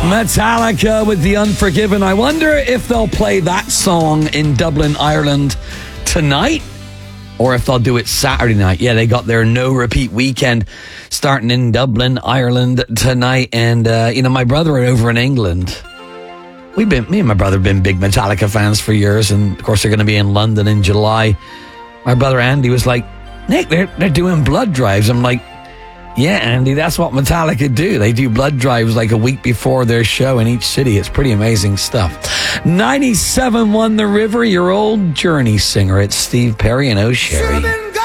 Metallica with The Unforgiven. I wonder if they'll play that song in Dublin, Ireland tonight, or if they'll do it Saturday night. Yeah, they got their no repeat weekend starting in Dublin, Ireland tonight. And, my brother over in England. Me and my brother have been big Metallica fans for years. And of course, they're going to be in London in July. My brother Andy was like, Nick, they're doing blood drives. I'm like, yeah, Andy, that's what Metallica do. They do blood drives like a week before their show in each city. It's pretty amazing stuff. 97.1 The River, your old Journey singer. It's Steve Perry and O'Sherry.